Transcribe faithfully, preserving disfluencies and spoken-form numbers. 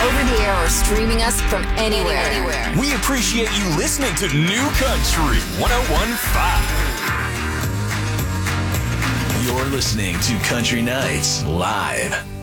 over the air or streaming us from anywhere. anywhere. We appreciate you listening to New Country one oh one point five. You're listening to Country Nights Live.